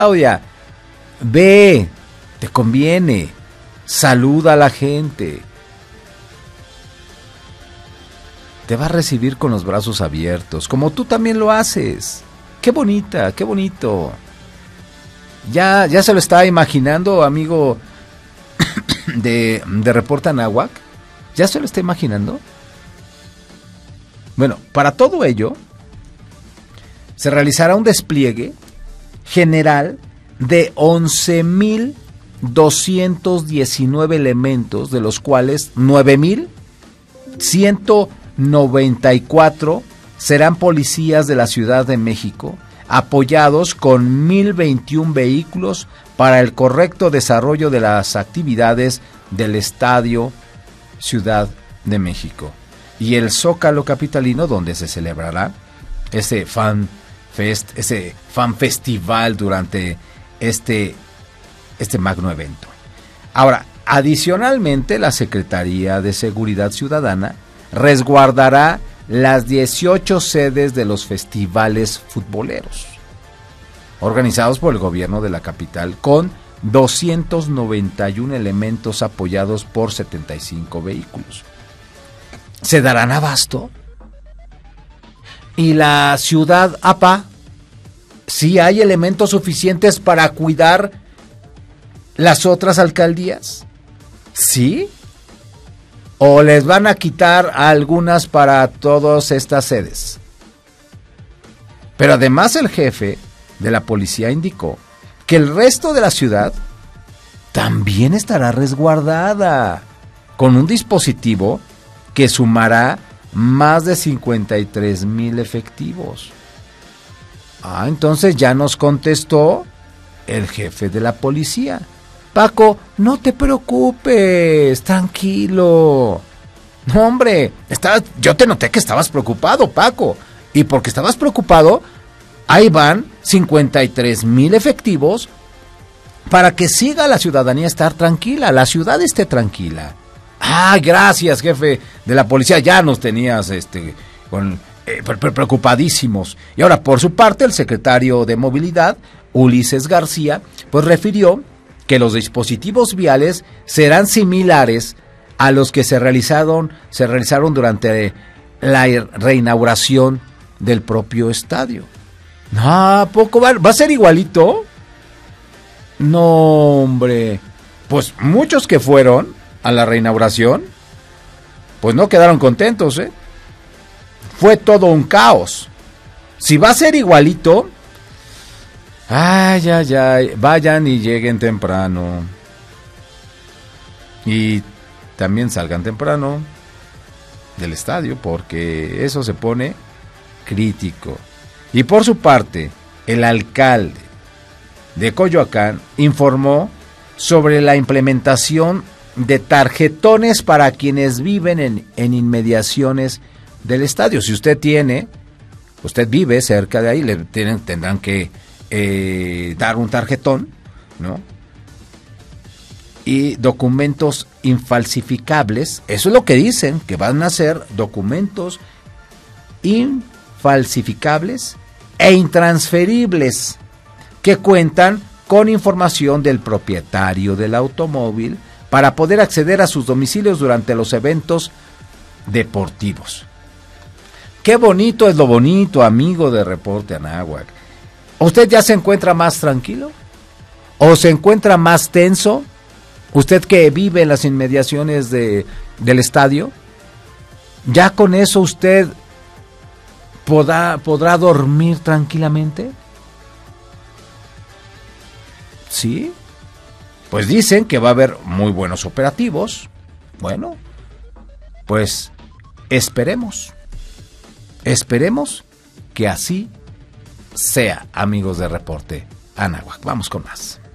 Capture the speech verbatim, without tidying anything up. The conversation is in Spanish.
Claudia, ve, te conviene, saluda a la gente. Te va a recibir con los brazos abiertos, como tú también lo haces. Qué bonita, qué bonito. Ya, ya se lo estaba imaginando, amigo de, de Reporte Anáhuac. ¿Ya se lo está imaginando? Bueno, para todo ello, se realizará un despliegue general de once mil doscientos diecinueve elementos, de los cuales nueve mil ciento noventa y cuatro serán policías de la Ciudad de México, apoyados con mil veintiún vehículos para el correcto desarrollo de las actividades del Estadio Ciudad de México y el Zócalo capitalino, donde se celebrará ese fan fest, ese fan festival durante este, este magno evento. Ahora, adicionalmente, la Secretaría de Seguridad Ciudadana resguardará las dieciocho sedes de los festivales futboleros organizados por el gobierno de la capital, con doscientos noventa y uno elementos apoyados por setenta y cinco vehículos. ¿Se darán abasto? ¿Y la ciudad A P A? ¿Sí hay elementos suficientes para cuidar las otras alcaldías? ¿Sí? ¿O les van a quitar algunas para todas estas sedes? Pero además el jefe de la policía indicó que el resto de la ciudad también estará resguardada con un dispositivo que sumará más de cincuenta y tres mil efectivos. Ah, entonces ya nos contestó el jefe de la policía. Paco, no te preocupes, tranquilo. No, hombre, estaba, yo te noté que estabas preocupado, Paco. Y porque estabas preocupado, ahí van cincuenta y tres mil efectivos para que siga la ciudadanía estar tranquila, la ciudad esté tranquila. Ah, gracias, jefe de la policía, ya nos tenías este, con, eh, preocupadísimos. Y ahora, por su parte, el secretario de Movilidad, Ulises García, pues refirió que los dispositivos viales serán similares a los que se realizaron, se realizaron durante la reinauguración del propio estadio. ¿A poco va, va a ser igualito? No, hombre. Pues muchos que fueron a la reinauguración, pues no quedaron contentos, ¿eh? Fue todo un caos. Si va a ser igualito, ay, ay, ay, vayan y lleguen temprano. Y también salgan temprano del estadio, porque eso se pone crítico. Y por su parte, el alcalde de Coyoacán informó sobre la implementación de tarjetones para quienes viven en, en inmediaciones del estadio. Si usted tiene, usted vive cerca de ahí, le tienen, tendrán que eh, dar un tarjetón, ¿no? Y documentos infalsificables, eso es lo que dicen, que van a ser documentos infalsificables e intransferibles que cuentan con información del propietario del automóvil para poder acceder a sus domicilios durante los eventos deportivos. Qué bonito es lo bonito, amigo de Reporte Anáhuac. ¿Usted ya se encuentra más tranquilo? ¿O se encuentra más tenso? ¿Usted que vive en las inmediaciones de, del estadio? ¿Ya con eso usted podrá, podrá dormir tranquilamente? ¿Sí? Pues dicen que va a haber muy buenos operativos. Bueno, pues esperemos. Esperemos que así sea, amigos de Reporte Anáhuac. Vamos con más.